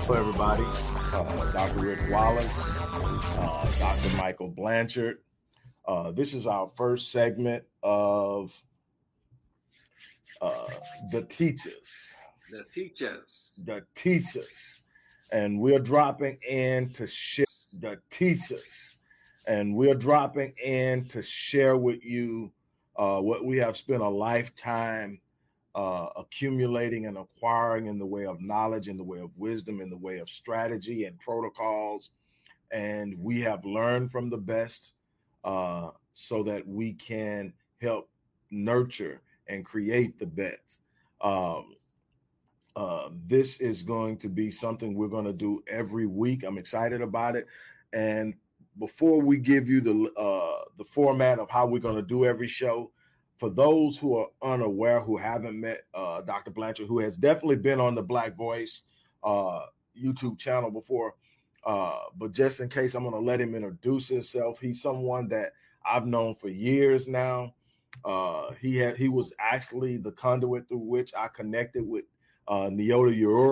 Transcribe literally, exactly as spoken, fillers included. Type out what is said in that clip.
for everybody. Uh, Doctor Rick Wallace, uh, Doctor Michael Blanchard. Uh, this is our first segment of uh, The Teachers. The Teachers. The Teachers. And we're dropping in to share the teachers. And we're dropping in to share with you uh, what we have spent a lifetime uh, accumulating and acquiring in the way of knowledge, in the way of wisdom, in the way of strategy and protocols. And we have learned from the best uh, so that we can help nurture and create the best. Um, uh, this is going to be something we're going to do every week. I'm excited about it. And before we give you the uh, the format of how we're going to do every show, for those who are unaware, who haven't met uh, Doctor Blanchard, who has definitely been on the Black Voice uh, YouTube channel before, uh, but just in case, I'm going to let him introduce himself. He's someone that I've known for years now. Uh, he had he was actually the conduit through which I connected with uh, Neota Urora.